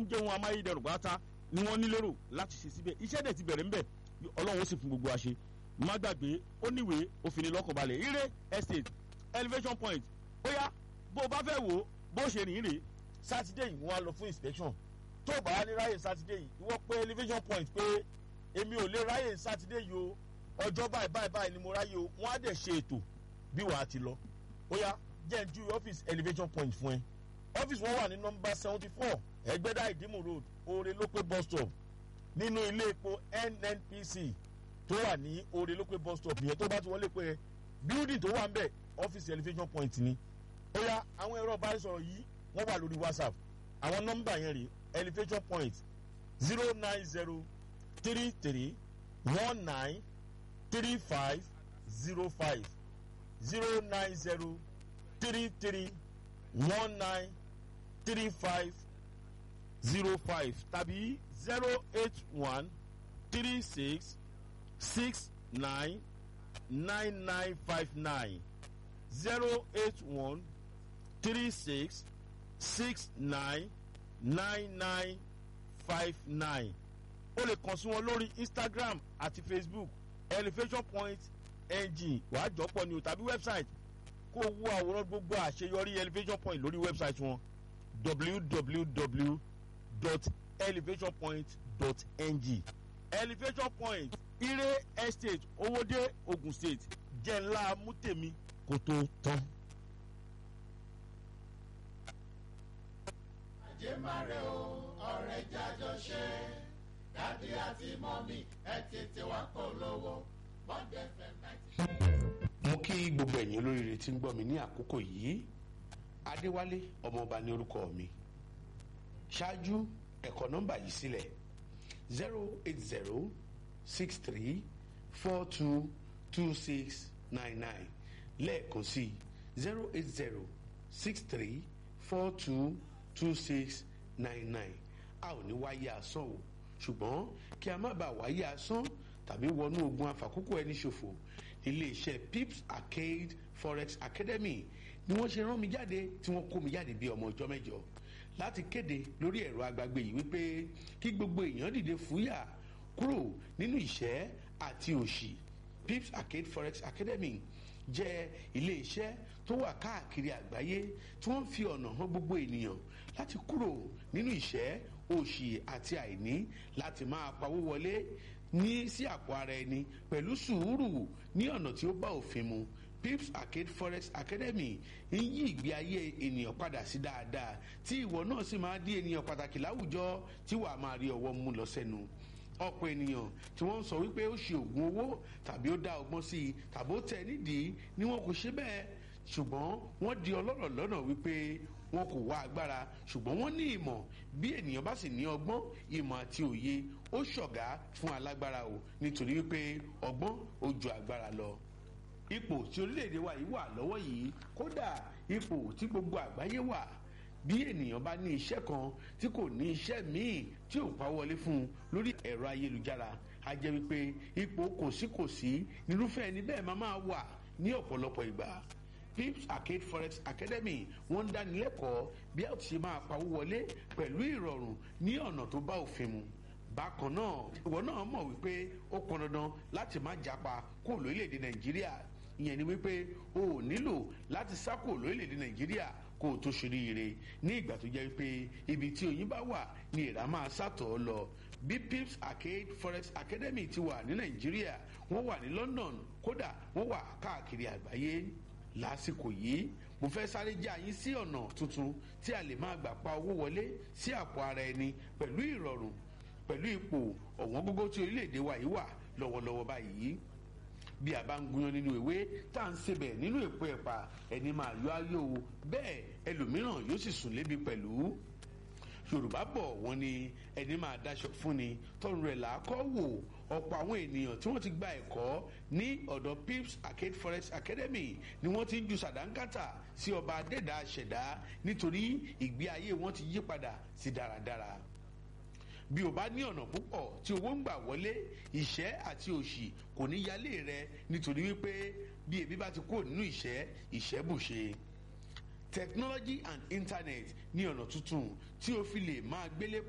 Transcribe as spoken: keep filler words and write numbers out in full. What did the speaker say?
jẹ́ ohun amáyédẹrùn pátá ni wọ́n ní lérò láti ṣe síbẹ̀ iṣẹ́ dẹ̀ ti bẹ̀rẹ̀ ńbẹ̀ ọlọ́run ó sì fún gbogbo wa ṣe má gbàgbé ó níwèé òfin ní lọ́kàn balẹ̀ ire estate elevation point ó yá bó o bá fẹ́ wò ó bó ṣe rìn rè sátidé yìí wọ́n á lọ fún inspection tó o bá wá ní ráyè sátidé yìí ìwọ pé elevation point pé èmi ò lè ráyè sátidé yìí o ọjọ́ báyìí báyìí báyìí ni mo ráyè o wọ́n á dẹ̀ ṣe ètò bí wàá ti lọ ó yá jẹ́ ń ju ọ́fíìsì elevation point fún ẹ ọ́fíìsì wọn wà ní nọ́mbà seventy four ẹgbẹ́dá ìdímù road oore lópé bus stop nínú ilé epo N N P C tó wà ní oore lópé bus stop yẹn tó bá ti wọlé pé building tó wà ń bẹ̀ ọ́fíìsì elevation point ni ó yá àwọn ẹ̀rọ ìbánisọ̀rọ̀ yìí wọ́n wà lórí WhatsApp àwọn nọ́mbà yẹn rè elevation point zero nine zero three three one nine three five zero five zero nine zero three three one nine three five zero five tàbí zero eight one three six six nine nine nine five nine zero eight one three six six nine nine nine five nine o lè kàn sí wọn lórí Instagram àti Facebook elevation point ng wàá jọpọ̀ ni o tàbí website kó wo àwòrán gbogbo àṣeyọrí elevation point lórí website wọn w w w dot elevation point dot n g elevation point ire estate owóde Ogun State jẹ́ ńlá mútèmi kó tó tán. ajé máa rẹ o ọ̀rẹ́ jájọ ṣe dádì àti mọ́mí ẹ tètè wá polówó bọ́dẹ̀ fẹ́ náà. mo kí gbogbo ẹ̀yin olóríire tí ń gbọ́ mi ní àkókò yìí Adéwálé ọmọọba ní orúkọ mi ṣáájú ẹ̀kọ́ nọ́mbà yìí sílẹ̀ zero eight zero six three four two two six nine nine lẹ́ẹ̀kan sí zero eight zero six three four two two six nine nine a ò ní wáyé asán o ṣùgbọ́n kí a má bàa wáyé asán tàbí wọnú ogun àfàkókò ẹni ṣòfò iléeṣẹ́ Pips Arcade Forex Academy ni wọ́n ṣe rán mi jáde tí wọ́n kó mi jáde bí ọmọ ọjọ́ mẹ́jọ láti kéde lórí ẹ̀rọ agbágbé yìí wípé kí gbogbo èèyàn dìde fúyà kúrò nínú ìṣẹ́ àti òṣì. Pips Arcade Forex Academy jẹ́ iléeṣẹ́ tó wà káàkiri àgbáyé tí wọ́n fi ọ̀nà hàn gbogbo ènìyàn láti kúrò nínú ìṣẹ́ òṣì àti àìní láti máa pawó wọlé ní sí àpò ara ẹni pẹ̀lú sùúrù ní ọ̀nà tí ó bá òfin mu. Pips Arcade Forex Academy ń yí ìgbé ayé ènìyàn padà sí dáadáa tí ìwọ náà sì máa di ènìyàn pàtàkì láwùjọ tí wàá máa rí ọwọ́ mú lọ sẹ́nu. ọ̀pọ̀ ènìyàn tí wọ́n ń sọ wípé ó ṣe oògùn owó tàbí ó dá ọgbọ́n sí i tàbí ó tẹ̀ nídìí ni wọn kò ṣe bẹ́ẹ̀ ṣùgbọ́n wọ́n di ọlọ́rọ̀ lọ́nà wípé wọn kò wá agbára ṣùgbọ́n wọ́n ní ìmọ̀ bí ènìyàn bá sì ní ọgbọ́n ìmọ̀ àti òye ó ṣọ̀gá fún alágbára o nítorí wípé ọgbọ́n ó ju agbára lọ. ipò tí orílẹ̀-èdè wa yìí wà lọ́wọ́ yìí kódà ipò tí gbogbo àgbáyé wà bí ènìyàn bá ní iṣẹ́ kan tí kò ní iṣẹ́ míì tí ò pa wọlé fún un lórí ẹ̀rọ ayélujára a jẹ́ wípé ipò kòsíkòsí nírúfẹ́ ẹni bẹ́ẹ̀ máa máa wà ní ọ̀pọ̀lọpọ̀ ìgbà. Pips Arcade Forex Academy wọ́n ń dánilẹ́kọ̀ọ́ bí a ti ṣe máa pawó wọlé pẹ̀lú ìrọ̀rùn ní ọ̀nà tó bá òfin mu. bákan náà ìwọ náà mọ̀ wípé ó pọn dandan láti má japa kó lórílẹ̀‐èdè Nàìjíríà ìyẹn ni wípé o ò nílò láti sá kó lórílẹ̀‐èdè Nàìjíríà kó o tó ṣoríire ní ìgbà tó jẹ́ wípé ibi tí oyin bá wà ni ìrà máa sàtọ̀ ọ́ lọ. bí Pips Arcade Forex Academy ti wà ní Nàìjíríà wọ́n wà ní London kódà wọ́n wà káàkiri àgbáyé. lásìkò yìí mo fẹ́ sáré já yín sí ọ̀nà tuntun tí a lè máa gbà pa owó wọlé sí àpò ara ẹni pẹ̀lú ìrọ̀rùn pẹ̀lú ipò ọ̀wọ́n gógó tí orílẹ̀-èdè wa yìí wà lọ́wọ́lọ́wọ́ báyìí. bí a bá ń gúnyán nínú ìwé tá à ń sebẹ̀ nínú èpo ẹ̀pà ẹni máa yọ ayé o bẹ́ẹ̀ ẹlòmíràn yóò sì sùn lébi pẹ̀lú. Yorùbá bọ̀ wọ́n ní ẹni máa dáṣọ fún ni tọrùn rẹ̀ là á kọ́ wò. ọ̀pọ̀ àwọn ènìyàn tí wọ́n ti gba ẹ̀kọ́ ní ọ̀dọ̀ Pips Arcade Forex Academy ni wọ́n ti ń ju sàdánkátà sí ọba adẹ́dàá ṣẹ̀dá nítorí ìgbé ayé wọn ti yí padà sí dáradára. bí o bá ní ọ̀nà púpọ̀ tí owó ń gbà wọlé ìṣẹ́ àti òṣì kò ní yálé rẹ nítorí wípé bí ebi bá ti kúrò nínú ìṣẹ́ ìṣẹ́ bùṣe. Technology and internet ní ọ̀nà tuntun tí o fi lè máa gbélé